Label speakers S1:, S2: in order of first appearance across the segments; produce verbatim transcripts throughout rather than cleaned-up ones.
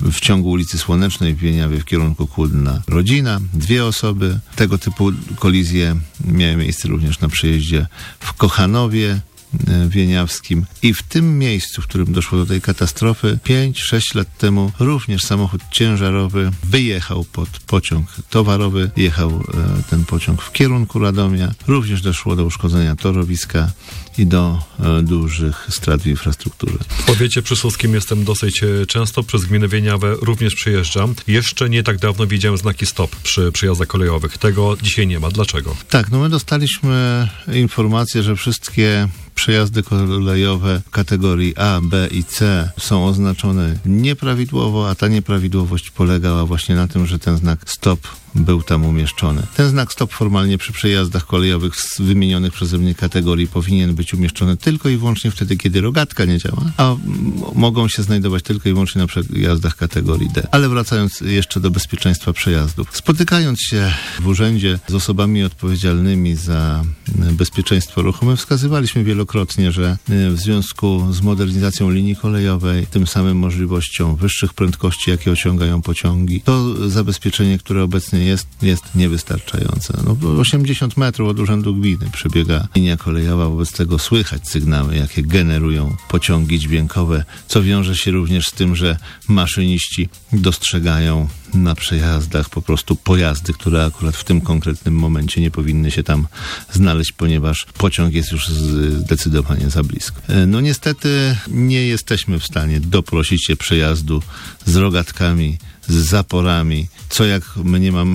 S1: w ciągu ulicy Słonecznej w Wieniawie w kierunku Kłudna rodzina, dwie osoby. Tego typu kolizje miały miejsce również na przejeździe w Kochanowie wieniawskim i w tym miejscu, w którym doszło do tej katastrofy pięć sześć lat temu również samochód ciężarowy wyjechał pod pociąg towarowy, jechał e, ten pociąg w kierunku Radomia. Również doszło do uszkodzenia torowiska i do e, dużych strat w infrastrukturze.
S2: W powiecie przysłowskim jestem dosyć często, przez gminę Wieniawę również przejeżdżam. Jeszcze nie tak dawno widziałem znaki stop przy przejazdach kolejowych. Tego dzisiaj nie ma. Dlaczego?
S1: Tak, no my dostaliśmy informację, że wszystkie przejazdy kolejowe w kategorii A, B i C są oznaczone nieprawidłowo, a ta nieprawidłowość polegała właśnie na tym, że ten znak stop był tam umieszczony. Ten znak stop formalnie przy przejazdach kolejowych z wymienionych przeze mnie kategorii powinien być umieszczony tylko i wyłącznie wtedy, kiedy rogatka nie działa, a m- mogą się znajdować tylko i wyłącznie na przejazdach kategorii D. Ale wracając jeszcze do bezpieczeństwa przejazdów. Spotykając się w urzędzie z osobami odpowiedzialnymi za bezpieczeństwo ruchu, my wskazywaliśmy wielokrotnie, że w związku z modernizacją linii kolejowej, tym samym możliwością wyższych prędkości, jakie osiągają pociągi, to zabezpieczenie, które obecnie jest, jest niewystarczające. No, osiemdziesiąt metrów od urzędu gminy przebiega linia kolejowa, wobec tego słychać sygnały, jakie generują pociągi dźwiękowe, co wiąże się również z tym, że maszyniści dostrzegają na przejazdach po prostu pojazdy, które akurat w tym konkretnym momencie nie powinny się tam znaleźć, ponieważ pociąg jest już zdecydowanie za blisko. No niestety nie jesteśmy w stanie doprosić się przejazdu z rogatkami, z zaporami, co jak mniemam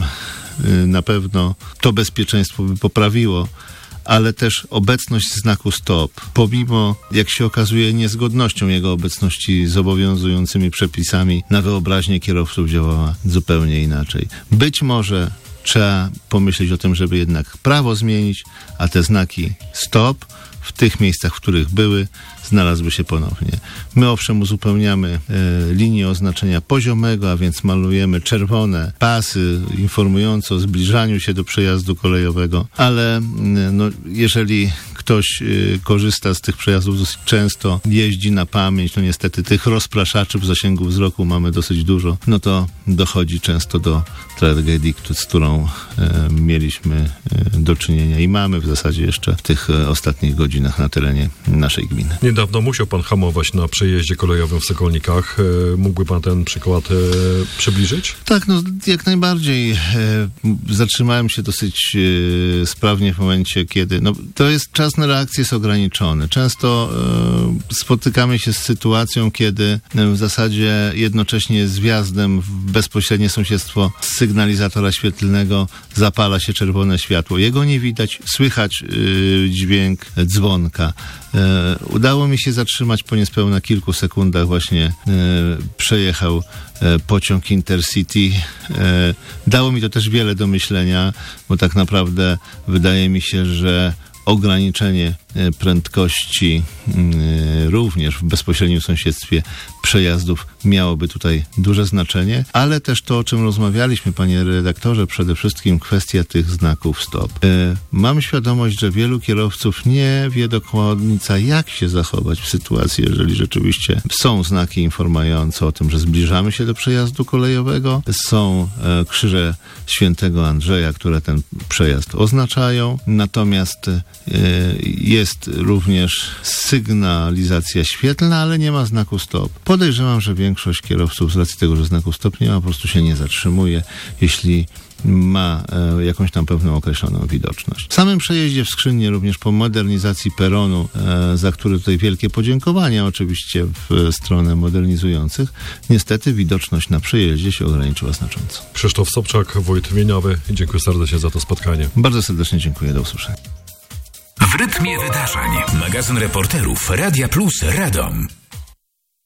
S1: na pewno to bezpieczeństwo by poprawiło, ale też obecność znaku stop, pomimo, jak się okazuje, niezgodnością jego obecności z obowiązującymi przepisami, na wyobraźnię kierowców działała zupełnie inaczej. Być może trzeba pomyśleć o tym, żeby jednak prawo zmienić, a te znaki stop w tych miejscach, w których były, znalazły się ponownie. My owszem uzupełniamy e, linię oznaczenia poziomego, a więc malujemy czerwone pasy informujące o zbliżaniu się do przejazdu kolejowego, ale e, no, jeżeli ktoś y, korzysta z tych przejazdów dosyć często, jeździ na pamięć, no niestety tych rozpraszaczy w zasięgu wzroku mamy dosyć dużo, no to dochodzi często do tragedii, z którą y, mieliśmy y, do czynienia i mamy w zasadzie jeszcze w tych y, ostatnich godzinach na terenie naszej gminy.
S2: Niedawno musiał pan hamować na przejeździe kolejowym w Sokolnikach. Y, mógłby pan ten przykład y, przybliżyć?
S1: Tak, no jak najbardziej. Y, zatrzymałem się dosyć y, sprawnie w momencie, kiedy, no to jest czas na reakcję jest ograniczony. Często e, spotykamy się z sytuacją, kiedy e, w zasadzie jednocześnie z wjazdem w bezpośrednie sąsiedztwo sygnalizatora świetlnego zapala się czerwone światło. Jego nie widać, słychać e, dźwięk dzwonka. E, udało mi się zatrzymać po niespełna kilku sekundach. Właśnie e, przejechał e, pociąg Intercity. E, dało mi to też wiele do myślenia, bo tak naprawdę wydaje mi się, że ograniczenie prędkości również w bezpośrednim sąsiedztwie przejazdów miałoby tutaj duże znaczenie, ale też to, o czym rozmawialiśmy, panie redaktorze, przede wszystkim kwestia tych znaków stop. Mam świadomość, że wielu kierowców nie wie do końca, jak się zachować w sytuacji, jeżeli rzeczywiście są znaki informujące o tym, że zbliżamy się do przejazdu kolejowego, są krzyże świętego Andrzeja, które ten przejazd oznaczają, natomiast jest również sygnalizacja świetlna, ale nie ma znaku stop. Podejrzewam, że większość kierowców z racji tego, że znaku stop nie ma, po prostu się nie zatrzymuje, jeśli ma e, jakąś tam pewną określoną widoczność. W samym przejeździe w Skrzynie, również po modernizacji peronu, e, za który tutaj wielkie podziękowania oczywiście w stronę modernizujących, niestety widoczność na przejeździe się ograniczyła znacząco.
S2: Krzysztof Sobczak, wójt Wieniawy, dziękuję serdecznie za to spotkanie.
S1: Bardzo serdecznie dziękuję, do usłyszenia.
S3: W rytmie wydarzeń. Magazyn reporterów Radia Plus Radom.